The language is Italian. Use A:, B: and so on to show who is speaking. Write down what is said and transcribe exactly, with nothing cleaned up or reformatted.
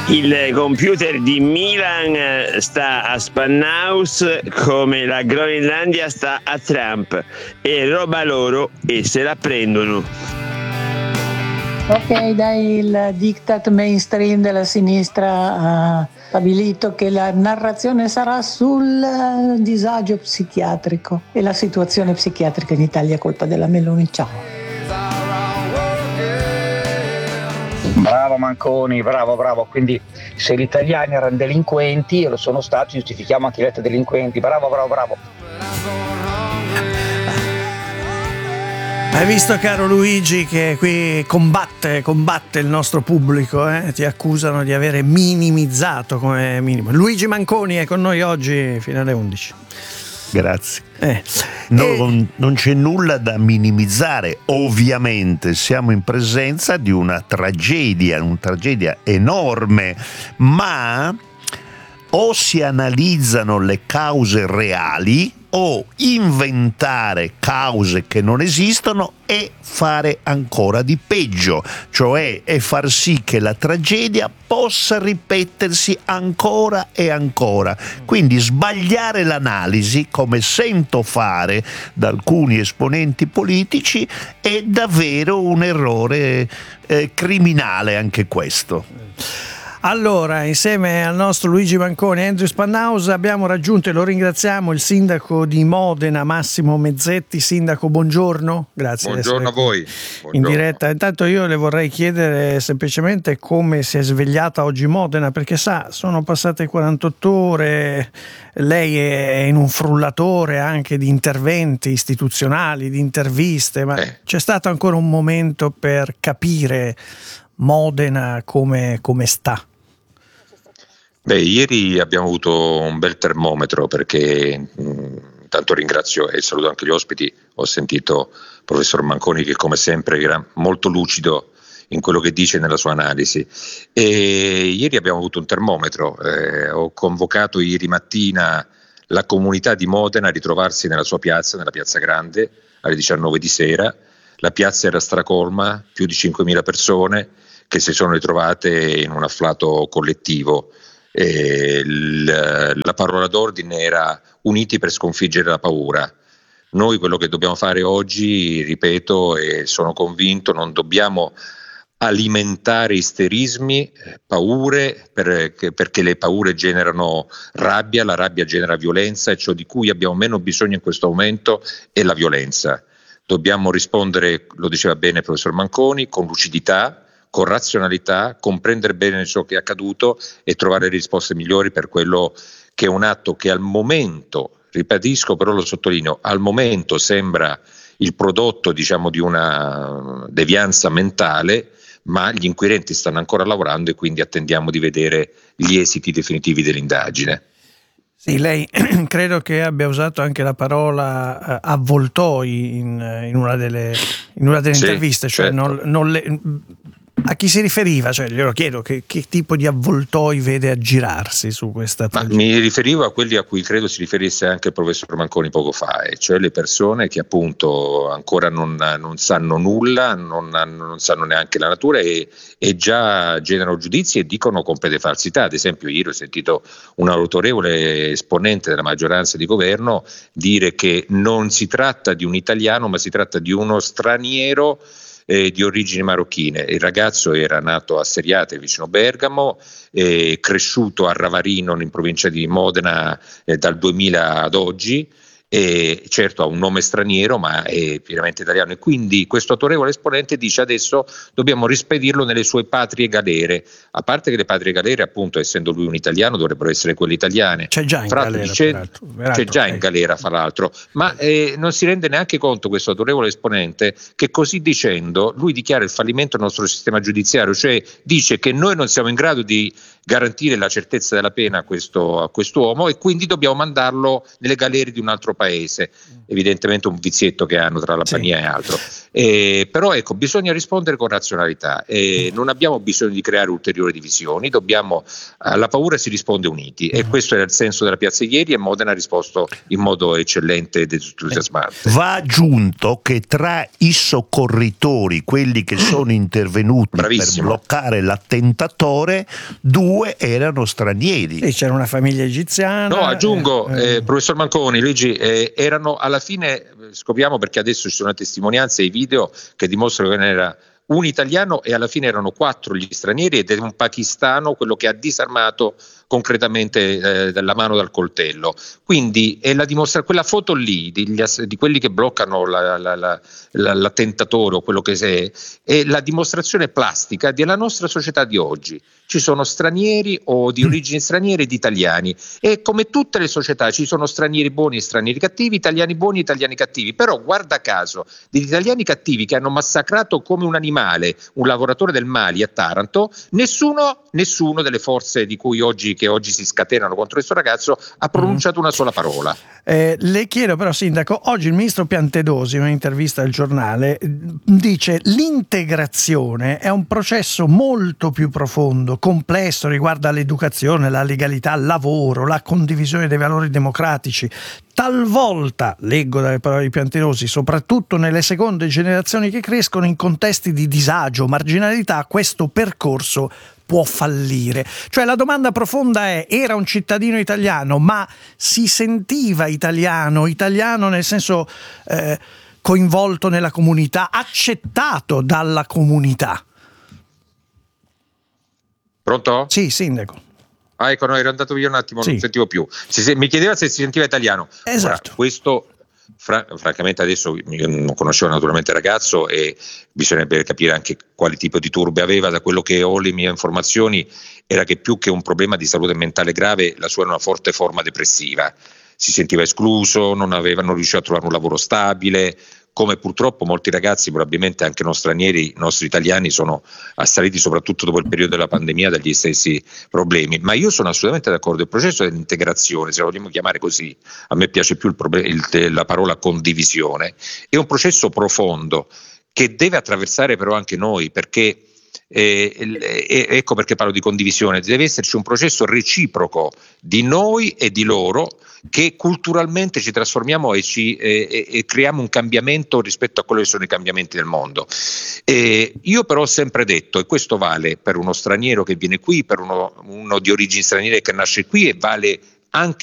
A: Il computer di Milan sta a Spanhaus come la Groenlandia sta a Trump. È roba loro e se la prendono.
B: Ok, dai, il diktat mainstream della sinistra ha stabilito che la narrazione sarà sul disagio psichiatrico e la situazione psichiatrica in Italia è colpa della Meloni. Ciao.
C: Bravo Manconi, bravo, bravo. Quindi se gli italiani erano delinquenti e lo sono stati, giustifichiamo anche i letto delinquenti. Bravo, bravo, bravo.
D: Hai visto, caro Luigi, che qui combatte, combatte il nostro pubblico, eh? Ti accusano di avere minimizzato come minimo. Luigi Manconi è con noi oggi fino alle undici.
E: Grazie.
D: Eh.
E: No,
D: E...
E: non c'è nulla da minimizzare, ovviamente siamo in presenza di una tragedia, una tragedia enorme, ma o si analizzano le cause reali o inventare cause che non esistono e fare ancora di peggio, cioè e far sì che la tragedia possa ripetersi ancora e ancora. Quindi sbagliare l'analisi, come sento fare da alcuni esponenti politici, è davvero un errore eh, criminale anche questo.
D: Allora, insieme al nostro Luigi Manconi e Andrew Spanhaus abbiamo raggiunto, e lo ringraziamo, il sindaco di Modena, Massimo Mezzetti. Sindaco, buongiorno. Grazie.
F: Buongiorno a voi. Buongiorno.
D: In diretta. Intanto io le vorrei chiedere semplicemente come si è svegliata oggi Modena, perché sa, sono passate quarantotto ore, lei è in un frullatore anche di interventi istituzionali, di interviste, ma eh. c'è stato ancora un momento per capire Modena come, come sta?
F: Beh, ieri abbiamo avuto un bel termometro perché mh, tanto ringrazio e saluto anche gli ospiti. Ho sentito il professor Manconi che come sempre era molto lucido in quello che dice nella sua analisi, e ieri abbiamo avuto un termometro. Eh, ho convocato ieri mattina la comunità di Modena a ritrovarsi nella sua piazza, nella piazza Grande, alle diciannove di sera. La piazza era stracolma, più di cinquemila persone che si sono ritrovate in un afflato collettivo. E l, la parola d'ordine era uniti per sconfiggere la paura. Noi quello che dobbiamo fare oggi, ripeto e sono convinto, non dobbiamo alimentare isterismi, paure, per, perché le paure generano rabbia, la rabbia genera violenza e ciò di cui abbiamo meno bisogno in questo momento è la violenza. Dobbiamo rispondere, lo diceva bene il professor Manconi, con lucidità, con razionalità, comprendere bene ciò che è accaduto e trovare risposte migliori per quello che è un atto che al momento, ribadisco però lo sottolineo, al momento sembra il prodotto, diciamo, di una devianza mentale, ma gli inquirenti stanno ancora lavorando e quindi attendiamo di vedere gli esiti definitivi dell'indagine.
D: Sì, lei credo che abbia usato anche la parola uh, avvoltoi in, in una delle, in una delle sì, interviste, cioè certo. non, non le, a chi si riferiva? Cioè, glielo chiedo, che, che tipo di avvoltoi vede aggirarsi su questa tragedia?
F: Mi riferivo a quelli a cui credo si riferisse anche il professor Manconi poco fa, e cioè le persone che appunto ancora non, non sanno nulla, non, non sanno neanche la natura e, e già generano giudizi e dicono complete falsità. Ad esempio ieri ho sentito un autorevole esponente della maggioranza di governo dire che non si tratta di un italiano ma si tratta di uno straniero Eh, di origini marocchine. Il ragazzo era nato a Seriate vicino Bergamo, eh, cresciuto a Ravarino in provincia di Modena eh, dal duemila ad oggi, e certo ha un nome straniero ma è pienamente italiano, e quindi questo autorevole esponente dice adesso dobbiamo rispedirlo nelle sue patrie galere. A parte che le patrie galere, appunto, essendo lui un italiano, dovrebbero essere quelle italiane.
D: C'è già in
F: fra
D: galera,
F: dice,
D: peraltro, peraltro,
F: c'è già
D: eh.
F: in galera fra l'altro, ma eh, non si rende neanche conto questo autorevole esponente che così dicendo lui dichiara il fallimento del nostro sistema giudiziario, cioè dice che noi non siamo in grado di garantire la certezza della pena a questo a quest'uomo e quindi dobbiamo mandarlo nelle galere di un altro paese. Evidentemente un vizietto che hanno tra Albania sì. e altro. Eh, però ecco, bisogna rispondere con razionalità, eh, non abbiamo bisogno di creare ulteriori divisioni, dobbiamo, alla paura si risponde uniti, e questo era il senso della piazza ieri, e Modena ha risposto in modo eccellente ed entusiasmante.
E: Va aggiunto che tra i soccorritori, quelli che sono intervenuti
F: Bravissimo.
E: per bloccare l'attentatore, due erano stranieri.
D: Sì, c'era una famiglia egiziana.
F: No, aggiungo,
D: eh,
F: eh, professor Manconi, Luigi, eh, erano alla fine, scopriamo perché adesso ci sono le testimonianze e i video che dimostrano che era un italiano e alla fine erano quattro gli stranieri, ed è un pakistano quello che ha disarmato concretamente eh, dalla mano dal coltello. Quindi è la dimostra- quella foto lì di, di quelli che bloccano la, la, la, la, l'attentatore o quello che è, è la dimostrazione plastica della nostra società di oggi. Ci sono stranieri o di origini straniere ed italiani, e come tutte le società ci sono stranieri buoni e stranieri cattivi, italiani buoni e italiani cattivi, però guarda caso, degli italiani cattivi che hanno massacrato come un animale un lavoratore del Mali a Taranto, nessuno, nessuno delle forze di cui oggi, che oggi si scatenano contro questo ragazzo ha pronunciato una sola parola.
D: Eh, le chiedo però, Sindaco, oggi il ministro Piantedosi, in un'intervista al giornale, dice: l'integrazione è un processo molto più profondo, complesso, riguarda l'educazione, la legalità, il lavoro, la condivisione dei valori democratici. Talvolta, leggo dalle parole di Piantedosi, soprattutto nelle seconde generazioni che crescono in contesti di disagio, marginalità, questo percorso può fallire. Cioè la domanda profonda è: era un cittadino italiano, ma si sentiva italiano, italiano nel senso eh, coinvolto nella comunità, accettato dalla comunità?
F: Pronto?
D: Sì, Sindaco.
F: Ah, ecco, no, ero andato via un attimo,
D: Sì.
F: non sentivo più. Si, mi chiedeva se si sentiva italiano.
D: Esatto.
F: Ora, questo, fra, francamente, adesso io non conoscevo naturalmente il ragazzo, e bisognerebbe capire anche quale tipo di turbe aveva. Da quello che ho, le mie informazioni, era che più che un problema di salute mentale grave, la sua era una forte forma depressiva. Si sentiva escluso, non aveva, non riusciva a trovare un lavoro stabile, come purtroppo molti ragazzi, probabilmente anche non stranieri, i nostri italiani, sono assaliti soprattutto dopo il periodo della pandemia dagli stessi problemi. Ma io sono assolutamente d'accordo, il processo dell'integrazione, se lo vogliamo chiamare così, a me piace più il problem- il, la parola condivisione, è un processo profondo che deve attraversare però anche noi, perché Eh, eh, ecco perché parlo di condivisione, deve esserci un processo reciproco di noi e di loro, che culturalmente ci trasformiamo e, ci, eh, e creiamo un cambiamento rispetto a quello che sono i cambiamenti del mondo. Eh, io però ho sempre detto, e questo vale per uno straniero che viene qui, per uno, uno di origini straniere che nasce qui, e vale anche